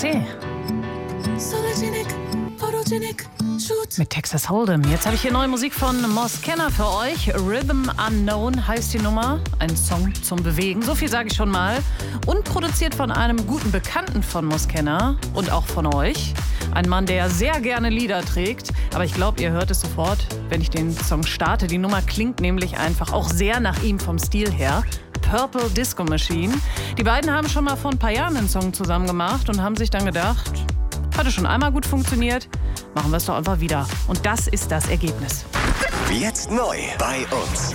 Beyoncé. Mit Texas Hold'em. Jetzt habe ich hier neue Musik von Moskenna für euch. Rhythm Unknown heißt die Nummer. Ein Song zum Bewegen. So viel sage ich schon mal. Und produziert von einem guten Bekannten von Moskenna und auch von euch. Ein Mann, der sehr gerne Lieder trägt. Aber ich glaube, ihr hört es sofort, wenn ich den Song starte. Die Nummer klingt nämlich einfach auch sehr nach ihm vom Stil her. Purple Disco Machine. Die beiden haben schon mal vor ein paar Jahren einen Song zusammen gemacht und haben sich dann gedacht, hatte schon einmal gut funktioniert, machen wir es doch einfach wieder. Und das ist das Ergebnis. Jetzt neu bei uns.